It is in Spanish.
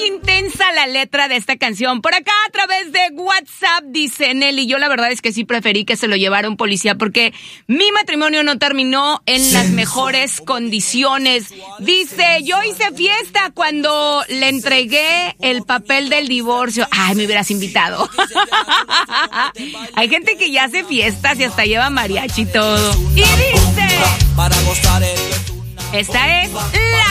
intensa la letra de esta canción. Por acá a través de WhatsApp dice Nelly, yo la verdad es que sí preferí que se lo llevara un policía porque mi matrimonio no terminó en las mejores condiciones. Dice, yo hice fiesta cuando le entregué el papel del divorcio. Ay, me hubieras invitado. Hay gente que ya hace fiestas y hasta lleva mariachi y todo. Y dice, esta es la